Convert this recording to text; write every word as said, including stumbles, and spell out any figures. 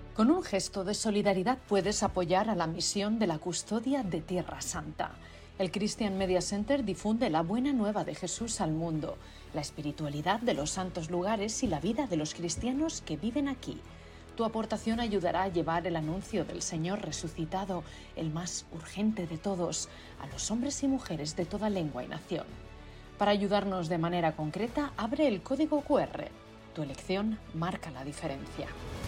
Con un gesto de solidaridad puedes apoyar a la misión de la custodia de Tierra Santa. El Christian Media Center difunde la buena nueva de Jesús al mundo, la espiritualidad de los santos lugares y la vida de los cristianos que viven aquí. Tu aportación ayudará a llevar el anuncio del Señor resucitado, el más urgente de todos, a los hombres y mujeres de toda lengua y nación. Para ayudarnos de manera concreta, abre el código cu erre. Tu elección marca la diferencia.